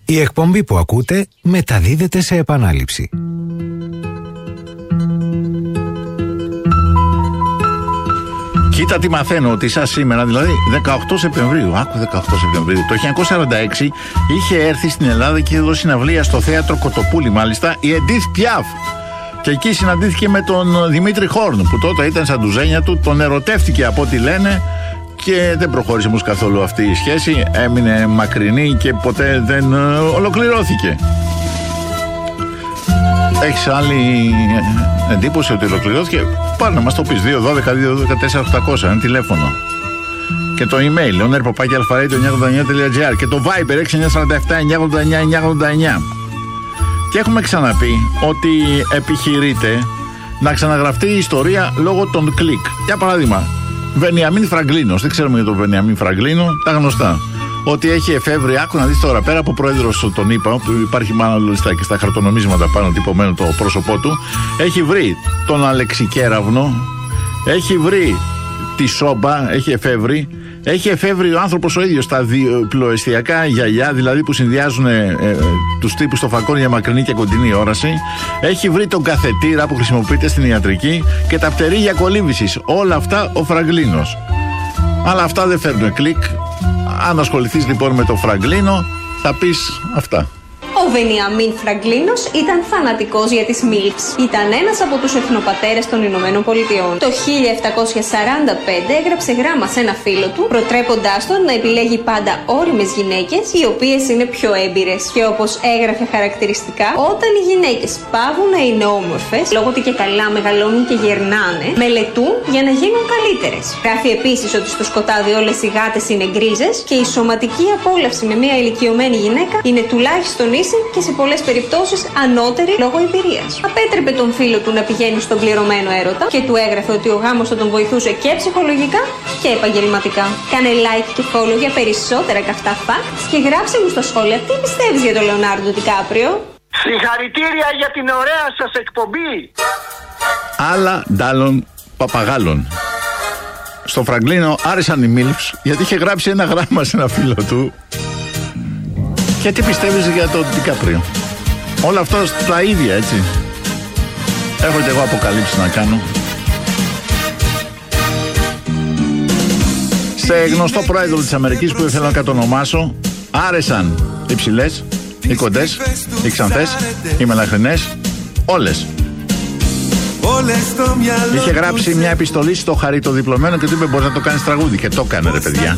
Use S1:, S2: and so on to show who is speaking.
S1: Η εκπομπή που ακούτε μεταδίδεται σε επανάληψη.
S2: Κοίτα τι μαθαίνω, ότι σαν σήμερα, δηλαδή 18 Σεπτεμβρίου, άκου 18 Σεπτεμβρίου, το 1946 είχε έρθει στην Ελλάδα και εδώ συναυλία στο θέατρο Κοτοπούλη, μάλιστα, η Edith Piaf. Και εκεί συναντήθηκε με τον Δημήτρη Χόρν, που τότε ήταν σαν τουζένια του, τον ερωτεύτηκε από ό,τι λένε και δεν προχώρησε όμως καθόλου αυτή η σχέση, έμεινε μακρινή και ποτέ δεν ολοκληρώθηκε. Έχεις άλλη εντύπωση ότι ολοκληρώθηκε? Πάρε να μας το πεις. 212-214-800 είναι τηλέφωνο. Και το email oner@alpha-radio989.gr και το Viber 6947-989-989. Και έχουμε ξαναπεί ότι επιχειρείται να ξαναγραφτεί η ιστορία λόγω των κλικ. Για παράδειγμα, Βενιαμίν Φραγκλίνος. Δεν ξέρουμε για τον Βενιαμίν Φραγκλίνο, τα γνωστά. Ότι έχει εφεύρει, άκου να δεις τώρα, πέρα από πρόεδρος τον είπα, που υπάρχει μάλιστα και στα χαρτονομίσματα πάνω τυπωμένο το πρόσωπό του, έχει βρει τον Αλεξικέραυνο, έχει βρει τη Σόμπα, έχει εφεύρει ο άνθρωπος ο ίδιος τα διπλοεστιακά γυαλιά, δηλαδή που συνδυάζουν τους τύπους στο φακόν για μακρινή και κοντινή όραση, έχει βρει τον καθετήρα που χρησιμοποιείται στην ιατρική και τα πτερίγια κολύμβησης. Όλα αυτά ο Φραγκλίνος. Αλλά αυτά δεν φέρνουν κλικ. Αν ασχοληθείς λοιπόν με το Φραγκλίνο, θα πεις αυτά.
S3: Ο Βενιαμίν Φραγκλίνος ήταν φανατικός για τις MILFs. Ήταν ένας από τους εθνοπατέρες των Ηνωμένων Πολιτειών. Το 1745 έγραψε γράμμα σε ένα φίλο του, προτρέποντάς τον να επιλέγει πάντα ώριμες γυναίκες, οι οποίες είναι πιο έμπειρες. Και όπως έγραφε χαρακτηριστικά, όταν οι γυναίκες πάβουν να είναι όμορφες, λόγω ότι και καλά μεγαλώνουν και γερνάνε, μελετούν για να γίνουν καλύτερες. Γράφει επίσης ότι στο σκοτάδι όλες οι γάτες είναι γκρίζες και η σωματική απόλαυση με μια ηλικιωμένη γυναίκα είναι τουλάχιστον ίση και σε πολλές περιπτώσεις ανώτερη λόγω εμπειρίας. Απέτρεπε τον φίλο του να πηγαίνει στον πληρωμένο έρωτα και του έγραφε ότι ο γάμος θα τον βοηθούσε και ψυχολογικά και επαγγελματικά. Κάνε like και follow για περισσότερα καυτά facts και γράψε μου στα σχόλια τι πιστεύεις για τον Λεωνάρντο Ντικάπριο.
S4: Συγχαρητήρια για την ωραία σας εκπομπή.
S2: Άλλα ντάλλον παπαγάλων. Στο Φραγκλίνο άρεσαν οι MILFs γιατί είχε γράψει ένα γράμμα σε ένα φίλο του. Και τι πιστεύεις για τον Ντικάπριο? Όλα αυτά τα ίδια, έτσι. Έχω και εγώ αποκαλύψεις να κάνω. Σε γνωστό πρόεδρο της Αμερικής που δεν θέλω να κατονομάσω, άρεσαν οι ψηλές, οι κοντές, οι ξανθές, οι μελαχρινές, όλες. Είχε γράψει μια επιστολή στο Χαρίτο διπλωμένο και του είπε: μπορείς να το κάνεις τραγούδι. Και το έκανε, ρε παιδιά.